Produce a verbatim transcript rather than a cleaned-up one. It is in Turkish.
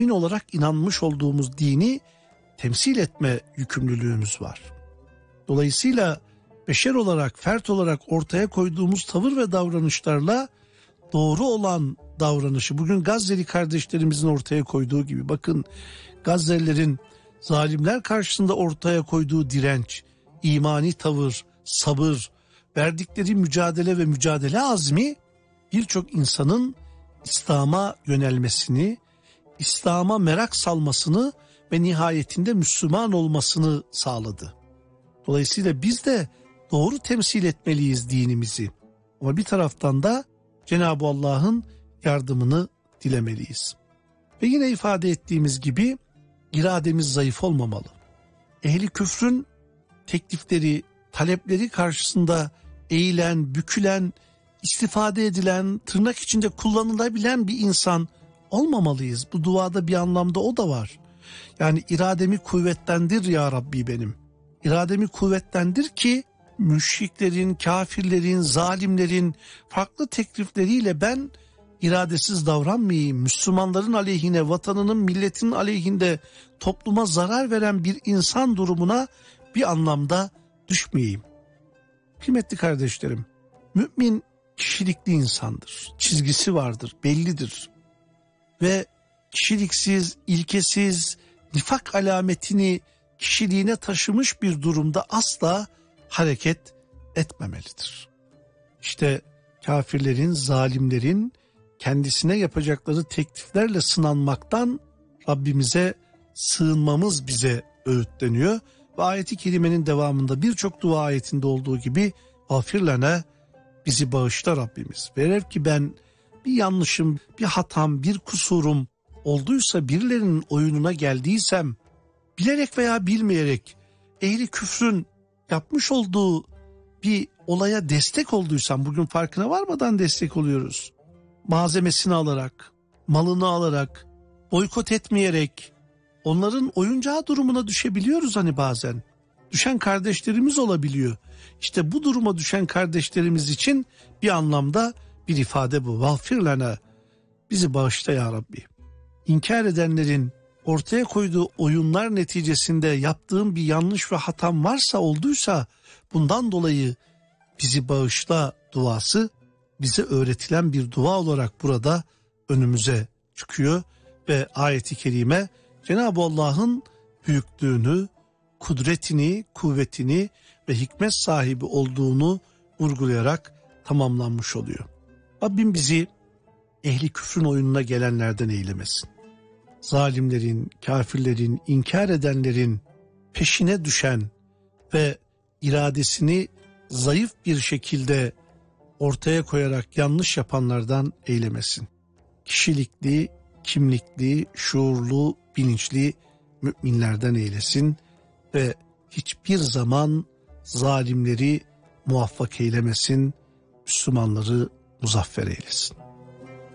mümin olarak inanmış olduğumuz dini temsil etme yükümlülüğümüz var. Dolayısıyla beşer olarak, fert olarak ortaya koyduğumuz tavır ve davranışlarla doğru olan davranışı, bugün Gazze'li kardeşlerimizin ortaya koyduğu gibi, bakın Gazze'lilerin zalimler karşısında ortaya koyduğu direnç, imani tavır, sabır, verdikleri mücadele ve mücadele azmi birçok insanın İslam'a yönelmesini, İslam'a merak salmasını ve nihayetinde Müslüman olmasını sağladı. Dolayısıyla biz de doğru temsil etmeliyiz dinimizi. Ama bir taraftan da Cenab-ı Allah'ın yardımını dilemeliyiz. Ve yine ifade ettiğimiz gibi irademiz zayıf olmamalı. Ehli küfrün teklifleri, talepleri karşısında eğilen, bükülen, istifade edilen, tırnak içinde kullanılabilen bir insan olmamalıyız. Bu duada bir anlamda o da var. Yani irademi kuvvetlendir ya Rabbi benim. İrademi kuvvetlendir ki müşriklerin, kafirlerin, zalimlerin farklı teklifleriyle ben iradesiz davranmayayım. Müslümanların aleyhine, vatanının, milletinin aleyhinde topluma zarar veren bir insan durumuna bir anlamda düşmeyeyim. Kıymetli kardeşlerim, mümin kişilikli insandır. Çizgisi vardır, bellidir. Ve kişiliksiz, ilkesiz, nifak alametini kişiliğine taşımış bir durumda asla hareket etmemelidir. İşte kafirlerin, zalimlerin kendisine yapacakları tekliflerle sınanmaktan Rabbimize sığınmamız bize öğütleniyor. Ve ayet-i kerimenin devamında birçok dua ayetinde olduğu gibi "Gafirlene", bizi bağışla Rabbimiz. Velev ki ben bir yanlışım, bir hatam, bir kusurum olduysa, birilerinin oyununa geldiysem, bilerek veya bilmeyerek ehli küfrün yapmış olduğu bir olaya destek olduysam, bugün farkına varmadan destek oluyoruz. Malzemesini alarak, malını alarak, boykot etmeyerek onların oyuncağı durumuna düşebiliyoruz hani bazen. Düşen kardeşlerimiz olabiliyor. İşte bu duruma düşen kardeşlerimiz için bir anlamda bir ifade bu. "Vağfir lana", bizi bağışla ya Rabbi. İnkar edenlerin ortaya koyduğu oyunlar neticesinde yaptığım bir yanlış ve hatam varsa, olduysa, bundan dolayı bizi bağışla duası bize öğretilen bir dua olarak burada önümüze çıkıyor ve ayet-i kerime Cenab-ı Allah'ın büyüklüğünü, kudretini, kuvvetini ve hikmet sahibi olduğunu vurgulayarak tamamlanmış oluyor. Rabbim bizi ehli küfrün oyununa gelenlerden eylemesin. Zalimlerin, kafirlerin, inkar edenlerin peşine düşen ve iradesini zayıf bir şekilde ortaya koyarak yanlış yapanlardan eylemesin. Kişilikli, kimlikli, şuurlu, bilinçli müminlerden eylesin ve hiçbir zaman zalimleri muvaffak eylemesin, Müslümanları muzaffer eylesin.